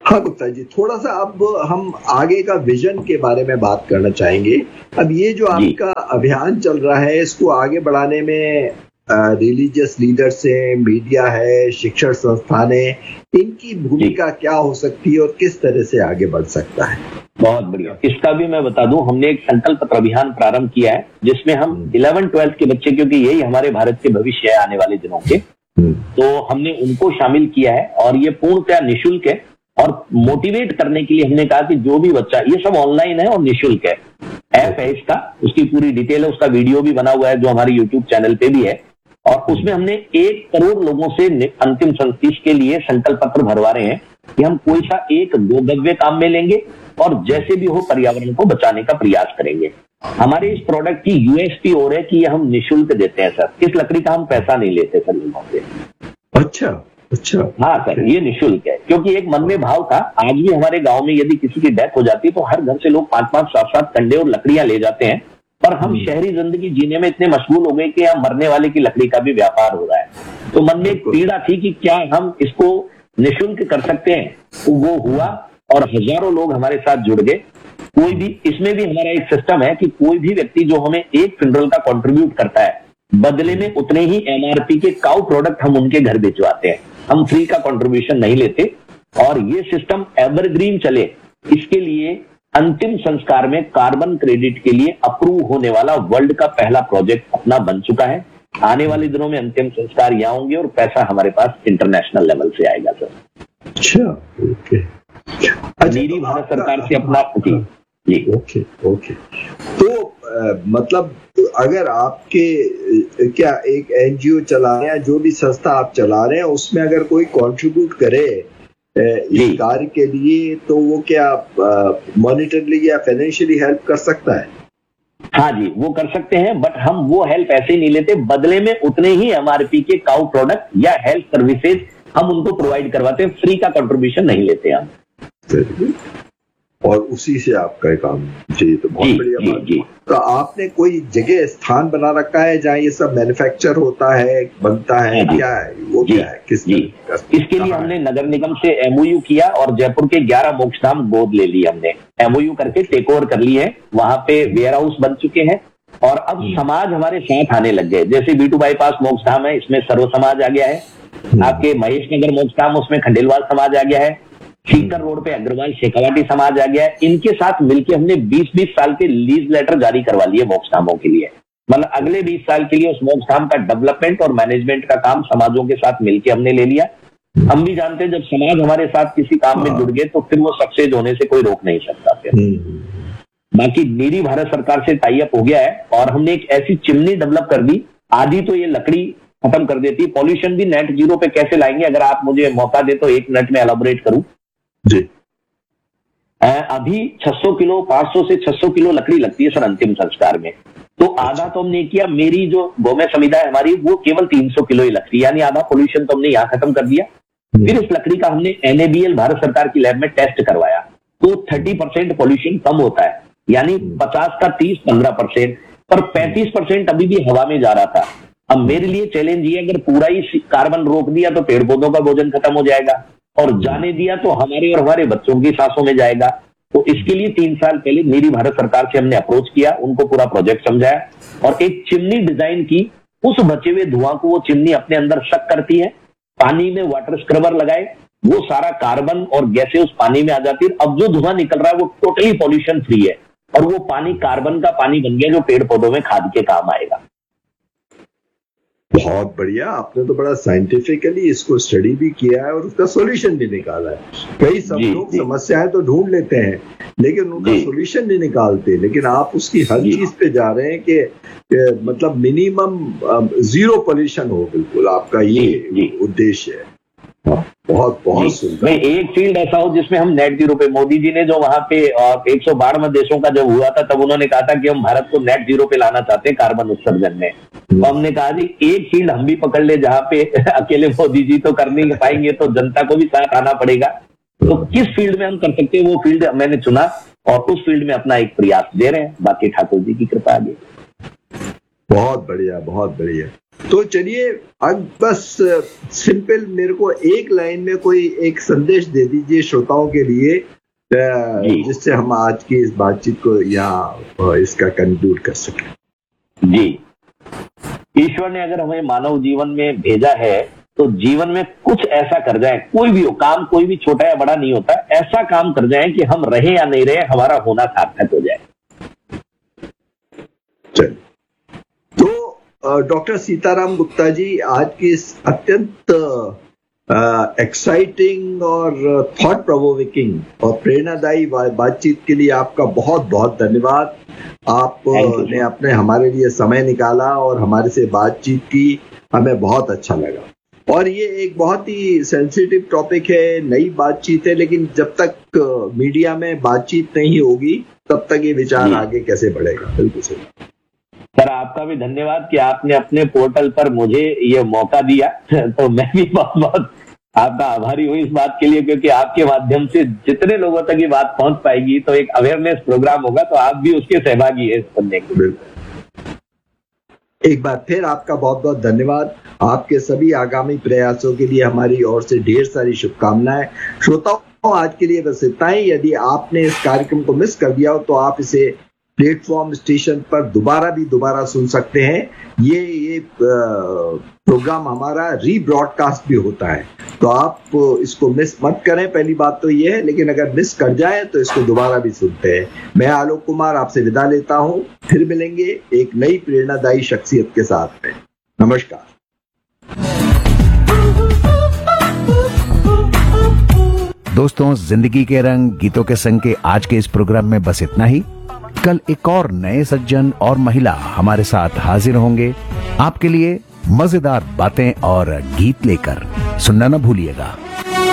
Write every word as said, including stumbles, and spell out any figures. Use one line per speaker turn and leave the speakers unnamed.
हाँ गुप्ता जी, थोड़ा सा अब हम आगे का विजन के बारे में बात करना चाहेंगे। अब ये जो आपका अभियान चल रहा है, इसको आगे बढ़ाने में रिलीजियस लीडर्स है, मीडिया है, शिक्षण संस्थान है, इनकी भूमिका क्या हो सकती है और किस तरह से आगे बढ़ सकता है?
बहुत बढ़िया, इसका भी मैं बता दूं, हमने एक संकल्प पत्र अभियान प्रारंभ किया है जिसमें हम इलेवन ट्वेल्थ के बच्चे, क्योंकि यही हमारे भारत के भविष्य है आने वाले दिनों के, तो हमने उनको शामिल किया है और ये पूर्णतः निःशुल्क है। और मोटिवेट करने के लिए हमने कहा कि जो भी बच्चा, ये सब ऑनलाइन है और निःशुल्क है, ऐप है इसका, उसकी पूरी डिटेल है, उसका वीडियो भी बना हुआ है जो हमारे यूट्यूब चैनल पे भी है। और उसमें हमने एक करोड़ लोगों से अंतिम संस्कृति के लिए संकल्प पत्र भरवा रहे हैं कि हम कोई सा एक दो गव्य काम में लेंगे और जैसे भी हो पर्यावरण को बचाने का प्रयास करेंगे। हमारे इस प्रोडक्ट की यूएसपी और है कि हम निःशुल्क देते हैं सर, इस लकड़ी का हम पैसा नहीं लेते सर लोगों से।
अच्छा अच्छा,
हाँ सर, ये निःशुल्क है, क्योंकि एक मन में भाव था, आज भी हमारे गांव में यदि किसी की डेथ हो जाती है तो हर घर से लोग पांच पांच सात सात कंडे और लकड़ियां ले जाते हैं, पर हम शहरी जिंदगी जीने में इतने मशगूल हो गए कि यहाँ मरने वाले की लकड़ी का भी व्यापार हो रहा है। तो मन में एक पीड़ा थी कि क्या हम इसको निःशुल्क कर सकते हैं, तो वो हुआ और हजारों लोग हमारे साथ जुड़ गए। कोई भी, इसमें भी हमारा एक सिस्टम है कि कोई भी व्यक्ति जो हमें एक फिनरल का कंट्रीब्यूट करता है, बदले में उतने ही एमआरपी के काउ प्रोडक्ट हम उनके घर भिजवाते हैं। हम फ्री का कंट्रीब्यूशन नहीं लेते और ये सिस्टम एवरग्रीन चले, इसके लिए अंतिम संस्कार में कार्बन क्रेडिट के लिए अप्रूव होने वाला वर्ल्ड का पहला प्रोजेक्ट अपना बन चुका है। आने वाले दिनों में अंतिम संस्कार यहाँ होंगे और पैसा हमारे पास इंटरनेशनल लेवल से आएगा सर।
अच्छा, ओके।
मेरी भारत सरकार से अपना जी जी
ओके ओके तो आ, मतलब अगर आपके क्या एक एनजीओ चला रहे हैं, जो भी संस्था आप चला रहे हैं, उसमें अगर कोई कंट्रीब्यूट करे इस कार्य के लिए, तो वो क्या मॉनिटरली या फाइनेंशियली हेल्प कर सकता है?
हाँ जी, वो कर सकते हैं, बट हम वो हेल्प ऐसे ही नहीं लेते, बदले में उतने ही एमआरपी के काउ प्रोडक्ट या हेल्थ सर्विसेज हम उनको प्रोवाइड करवाते हैं, फ्री का कंट्रीब्यूशन नहीं लेते हम।
और उसी से आपका काम जी, तो बहुत बढ़िया बात। जी। तो आपने कोई जगह स्थान बना रखा है जहाँ ये सब मैन्युफैक्चर होता है, बनता है, क्या है वो, क्या है, किस
जी। इसके लिए हमने नगर निगम से एमओयू किया और जयपुर के ग्यारह मोक्षधाम गोद ले लिए, हमने एमओयू करके टेक ओवर कर लिए हैं, वहां पे वेयर हाउस बन चुके हैं और अब समाज हमारे साथ आने लग गए। जैसे बीटू बाईपास मोक्षधाम है, इसमें सर्व समाज आ गया है, आपके महेश नगर मोक्षधाम, उसमें खंडेलवाल समाज आ गया है, सीकर रोड पे अग्रवाल शेखावाटी समाज आ गया है। इनके साथ मिलकर हमने बीस बीस साल के लीज लेटर जारी करवा लिए मोक्षधामों के लिए, मतलब अगले बीस साल के लिए उस मोक्षधाम का डेवलपमेंट और मैनेजमेंट का काम समाजों के साथ मिलकर हमने ले लिया। हम भी जानते हैं जब समाज हमारे साथ किसी काम में जुड़ गए तो फिर वो सक्सेस होने से कोई रोक नहीं सकता। फिर बाकी मेरी भारत सरकार से टाई अप हो गया है और हमने एक ऐसी चिमनी डेवलप कर दी, आधी तो ये लकड़ी खत्म कर देती है, पॉल्यूशन भी नेट जीरो पे कैसे लाएंगे, अगर आप मुझे मौका दे तो एक मिनट में एलाबोरेट करूं
जी।
अभी छह सौ किलो, पांच सौ से छह सौ किलो लकड़ी लगती है सर अंतिम संस्कार में, तो आधा तो हमने किया, मेरी जो गौमय समिधा है हमारी वो केवल तीन सौ किलो ही लगती है, यानी आधा पोल्यूशन तो हमने यहाँ खत्म कर दिया। फिर इस लकड़ी का हमने एनएबीएल भारत सरकार की लैब में टेस्ट करवाया तो तीस परसेंट पोल्यूशन कम होता है, यानी पचास का तीस, पंद्रह परसेंट, पर पैंतीस परसेंट अभी भी हवा में जा रहा था। अब मेरे लिए चैलेंज ये, अगर पूरा ही कार्बन रोक दिया तो पेड़ पौधों का भोजन खत्म हो जाएगा और जाने दिया तो हमारे और हमारे बच्चों की सांसों में जाएगा। तो इसके लिए तीन साल पहले मेरी भारत सरकार से हमने अप्रोच किया, उनको पूरा प्रोजेक्ट समझाया और एक चिमनी डिजाइन की, उस बचे हुए धुआं को वो चिमनी अपने अंदर सक करती है, पानी में वाटर स्क्रबर लगाए, वो सारा कार्बन और गैसें उस पानी में आ जाती है। अब जो धुआं निकल रहा है वो टोटली पॉल्यूशन फ्री है और वो पानी कार्बन का पानी बन गया जो पेड़ पौधों में खाद के काम आएगा।
बहुत बढ़िया, आपने तो बड़ा साइंटिफिकली इसको स्टडी भी किया है और उसका सॉल्यूशन भी निकाला है। कई सब लोग समस्याएं तो ढूंढ लेते हैं लेकिन उनका सॉल्यूशन नहीं निकालते, लेकिन आप उसकी हर चीज पे जा रहे हैं कि, कि मतलब मिनिमम जीरो पॉल्यूशन हो, बिल्कुल आपका ये उद्देश्य है। बहुत बहुत सुंदर।
एक फील्ड ऐसा हो जिसमें हम नेट जीरो पे, मोदी जी ने जो वहां पे एक सौ बारहवें देशों का जब हुआ था तब उन्होंने कहा था कि हम भारत को नेट जीरो पे लाना चाहते हैं कार्बन उत्सर्जन में, तो हमने कहा जी एक फील्ड हम भी पकड़ ले जहां पे अकेले मोदी जी तो कर नहीं पाएंगे तो जनता को भी साथ आना पड़ेगा। तो किस फील्ड में हम कर सकते हैं वो फील्ड मैंने चुना और उस फील्ड में अपना एक प्रयास दे रहे हैं, बाकी ठाकुर जी की कृपा आगे।
बहुत बढ़िया, बहुत बढ़िया। तो चलिए अब बस सिंपल मेरे को एक लाइन में कोई एक संदेश दे दीजिए श्रोताओं के लिए, जिससे हम आज की इस बातचीत को यहाँ इसका कंक्लूड कर सकें।
जी, ईश्वर ने अगर हमें मानव जीवन में भेजा है तो जीवन में कुछ ऐसा कर जाए, कोई भी हो काम, कोई भी छोटा या बड़ा नहीं होता, ऐसा काम कर जाए कि हम रहे या नहीं रहे, हमारा होना सार्थक हो जाए।
चलिए, तो डॉक्टर सीताराम गुप्ता जी, आज की इस अत्यंत एक्साइटिंग और थॉट प्रोवोकिंग और प्रेरणादायी बातचीत के लिए आपका बहुत बहुत धन्यवाद। आपने अपने हमारे लिए समय निकाला और हमारे से बातचीत की, हमें बहुत अच्छा लगा। और ये एक बहुत ही सेंसिटिव टॉपिक है, नई बातचीत है, लेकिन जब तक मीडिया में बातचीत नहीं होगी तब तक ये विचार आगे कैसे बढ़ेगा। बिल्कुल सही
सर, आपका भी धन्यवाद कि आपने अपने पोर्टल पर मुझे ये मौका दिया। तो मैं भी बहुत बहुत आपका आभारी हूँ इस बात के लिए, क्योंकि आपके माध्यम से जितने लोगों तक ये बात पहुंच पाएगी तो एक अवेयरनेस प्रोग्राम होगा, तो आप भी उसके सहभागी है सुनने के।
एक बार फिर आपका बहुत बहुत धन्यवाद। आपके सभी आगामी प्रयासों के लिए हमारी ओर से ढेर सारी शुभकामनाएं। श्रोताओं, आज के लिए बस इतना ही। यदि आपने इस कार्यक्रम को मिस कर दिया हो तो आप इसे प्लेटफॉर्म स्टेशन पर दोबारा भी दोबारा सुन सकते हैं। ये ये प्रोग्राम हमारा रीब्रॉडकास्ट भी होता है, तो आप इसको मिस मत करें, पहली बात तो ये है। लेकिन अगर मिस कर जाए तो इसको दोबारा भी सुनते हैं। मैं आलोक कुमार आपसे विदा लेता हूं, फिर मिलेंगे एक नई प्रेरणादायी शख्सियत के साथ में। नमस्कार।
दोस्तों, जिंदगी के रंग गीतों के संग के आज के इस प्रोग्राम में बस इतना ही। कल एक और नए सज्जन और महिला हमारे साथ हाजिर होंगे आपके लिए मजेदार बातें और गीत लेकर। सुनना न भूलिएगा।